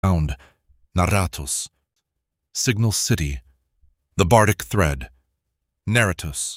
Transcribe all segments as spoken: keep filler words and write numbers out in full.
Sound, narratus, signal city, the bardic thread, narratus.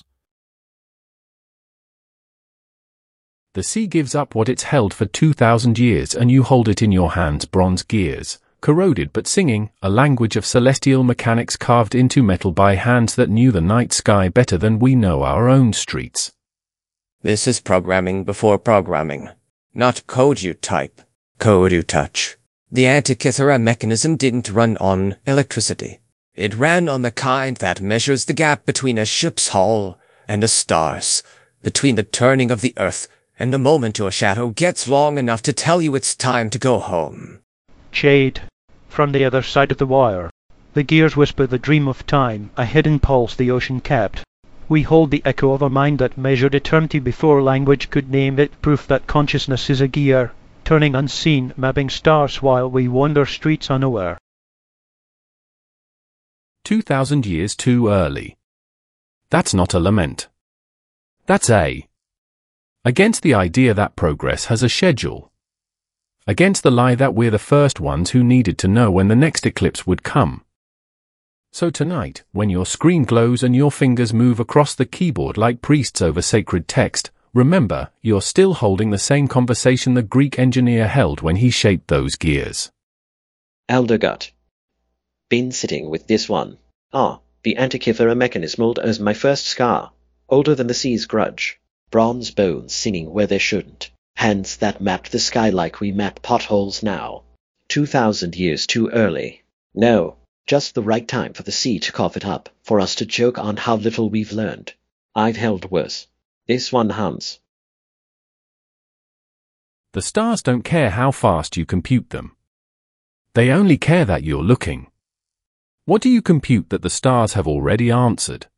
The sea gives up what it's held for two thousand years, and you hold it in your hands, bronze gears, corroded but singing, a language of celestial mechanics carved into metal by hands that knew the night sky better than we know our own streets. This is programming before programming. Not code you type, code you touch. The Antikythera mechanism didn't run on electricity. It ran on the kind that measures the gap between a ship's hull and the stars, between the turning of the earth and the moment your shadow gets long enough to tell you it's time to go home. Jade, from the other side of the wire. The gears whisper the dream of time, a hidden pulse the ocean kept. We hold the echo of a mind that measured eternity before language could name it, proof that consciousness is a gear, turning unseen, mapping stars while we wander streets unaware. Two thousand years too early. That's not a lament. That's a against the idea that progress has a schedule. Against the lie that we're the first ones who needed to know when the next eclipse would come. So tonight, when your screen glows and your fingers move across the keyboard like priests over sacred text, remember, you're still holding the same conversation the Greek engineer held when he shaped those gears. Eldergut. Been sitting with this one. Ah, the Antikythera mechanism old as my first scar. Older than the sea's grudge. Bronze bones singing where they shouldn't. Hands that mapped the sky like we map potholes now. Two thousand years too early. No, just the right time for the sea to cough it up, for us to joke on how little we've learned. I've held worse. This one hums. The stars don't care how fast you compute them. They only care that you're looking. What do you compute that the stars have already answered?